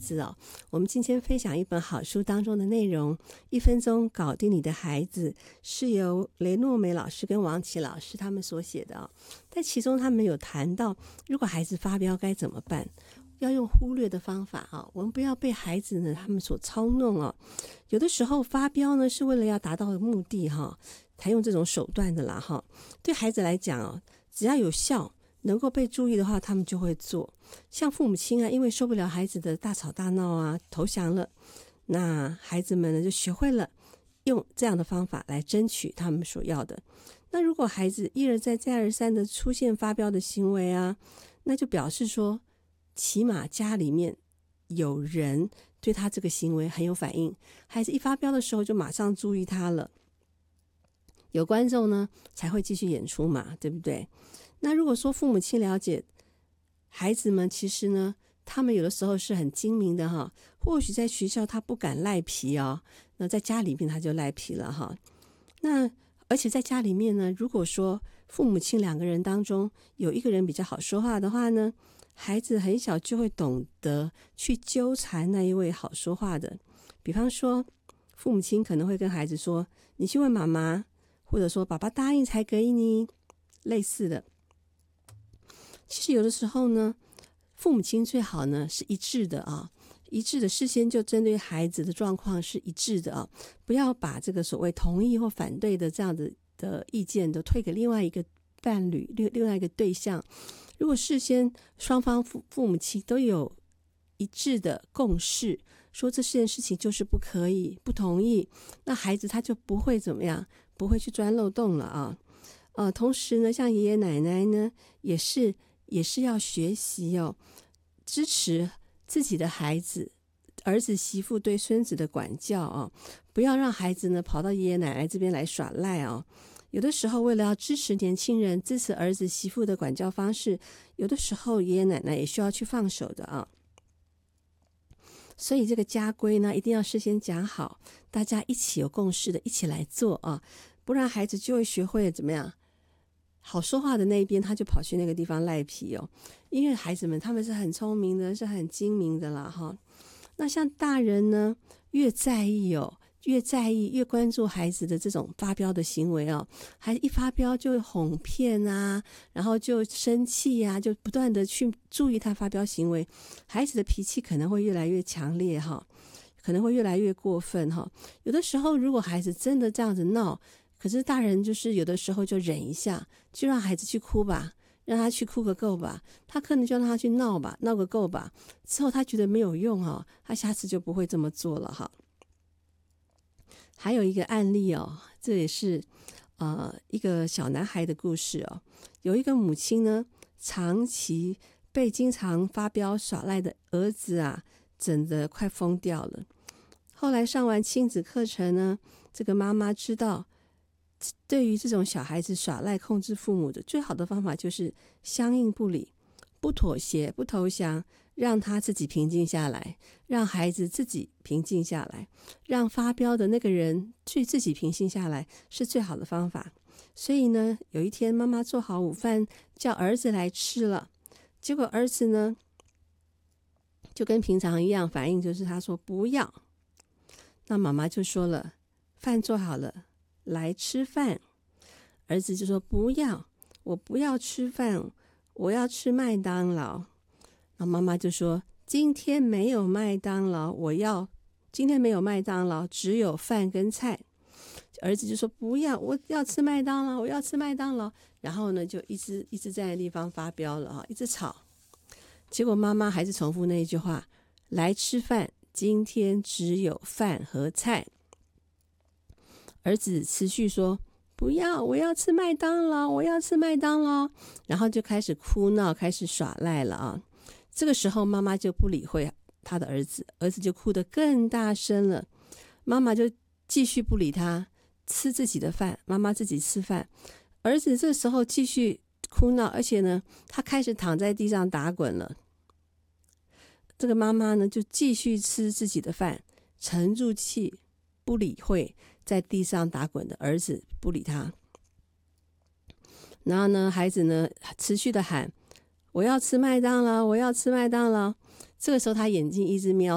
子哦。我们今天分享一本好书当中的内容，1分钟搞定你的孩子，是由雷诺美老师跟王琦老师他们所写的哦。在其中他们有谈到，如果孩子发飙该怎么办，要用忽略的方法啊，我们不要被孩子呢他们所操弄哦。有的时候发飙呢是为了要达到的目的哈，才用这种手段的啦哈。对孩子来讲哦，只要有效能够被注意的话，他们就会做。像父母亲啊，因为受不了孩子的大吵大闹啊，投降了，那孩子们呢就学会了用这样的方法来争取他们所要的。那如果孩子一而再再而三的出现发飙的行为啊，那就表示说起码家里面有人对他这个行为很有反应，孩子一发飙的时候就马上注意他了，有观众呢才会继续演出嘛，对不对？那如果说父母亲了解孩子们，其实呢他们有的时候是很精明的哈，或许在学校他不敢赖皮哦，那在家里面他就赖皮了哈。那而且在家里面呢，如果说父母亲2个人当中有一个人比较好说话的话呢，孩子很小就会懂得去纠缠那一位好说话的。比方说父母亲可能会跟孩子说，你去问妈妈，或者说爸爸答应才给你，类似的。其实有的时候呢，父母亲最好呢是一致的啊，一致的事先就针对孩子的状况是一致的啊，不要把这个所谓同意或反对的这样的意见都推给另外一个伴侣、另外一个对象。如果事先双方父母亲都有一致的共识，说这件事情就是不可以、不同意，那孩子他就不会怎么样，不会去钻漏洞了啊。同时呢，像爷爷奶奶呢，也是要学习哦，支持自己的孩子、儿子媳妇对孙子的管教啊，不要让孩子呢跑到爷爷奶奶这边来耍赖啊。有的时候为了要支持年轻人，支持儿子媳妇的管教方式，有的时候爷爷奶奶也需要去放手的啊。所以这个家规呢，一定要事先讲好，大家一起有共识的一起来做啊，不然孩子就会学会怎么样，好说话的那一边他就跑去那个地方赖皮哦。因为孩子们他们是很聪明的，是很精明的啦哈。那像大人呢，越在意越关注孩子的这种发飙的行为哦，孩子一发飙就哄骗啊，然后就生气啊，就不断的去注意他发飙行为，孩子的脾气可能会越来越强烈哈，可能会越来越过分哈。有的时候如果孩子真的这样子闹，可是大人就是有的时候就忍一下，就让孩子去哭吧，让他去哭个够吧，他可能就让他去闹吧，闹个够吧，之后他觉得没有用哦，他下次就不会这么做了哈。还有一个案例哦，这也是一个小男孩的故事哦。有一个母亲呢，长期被经常发飙耍赖的儿子啊，整得快疯掉了。后来上完亲子课程呢，这个妈妈知道，对于这种小孩子耍赖控制父母的最好的方法就是相应不理，不妥协，不投降，让他自己平静下来，让孩子自己平静下来，让发飙的那个人去自己平静下来，是最好的方法。所以呢，有一天妈妈做好午饭叫儿子来吃了，结果儿子呢就跟平常一样，反应就是他说不要。那妈妈就说了，饭做好了，来吃饭。儿子就说不要，我不要吃饭，我要吃麦当劳。那妈妈就说，今天没有麦当劳，今天没有麦当劳，只有饭跟菜。儿子就说不要，我要吃麦当劳，我要吃麦当劳。然后呢，就一直在那地方发飙了，一直吵。结果妈妈还是重复那一句话，来吃饭，今天只有饭和菜。儿子持续说不要，我要吃麦当劳，我要吃麦当劳。然后就开始哭闹，开始耍赖了啊。这个时候妈妈就不理会他的儿子，儿子就哭得更大声了。妈妈就继续不理他，吃自己的饭，妈妈自己吃饭。儿子这时候继续哭闹，而且呢他开始躺在地上打滚了。这个妈妈呢就继续吃自己的饭，沉住气，不理会在地上打滚的儿子，不理他。然后呢孩子呢持续的喊，我要吃麦当劳，我要吃麦当劳。这个时候他眼睛一直瞄